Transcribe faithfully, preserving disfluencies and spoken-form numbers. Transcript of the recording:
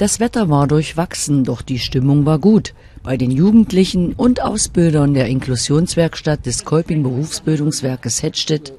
Das Wetter war durchwachsen, doch die Stimmung war gut. Bei den Jugendlichen und Ausbildern der Inklusionswerkstatt des Kolping Berufsbildungswerkes Hettstedt